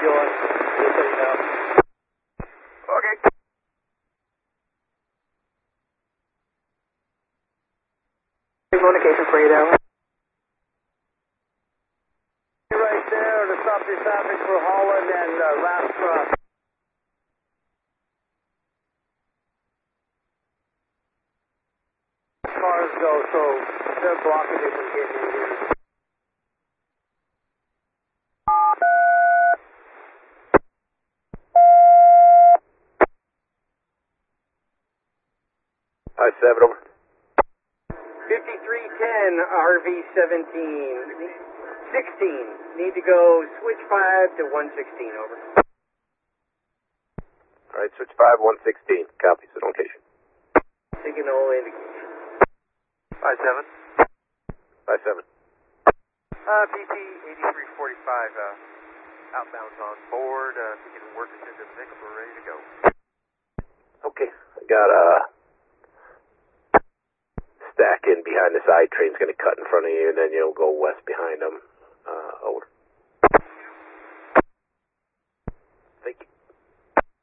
Joy. Just so you know. Okay. Communication for you there. Right there to stop your traffic for Holland and Rastra. Cars go, so they're blocking it from getting in here. Hi, 7 over. 5310, RV 17. 16. Need to go switch 5 to 116, over. All right, switch 5, 116. Copy, so location. Signal indication. 5-7. 5-7. PT 8345, outbound's on board. If you can work us into the mix, we're ready to go. Okay, I got a stack in behind the side train's going to cut in front of you, and then you'll go west behind them.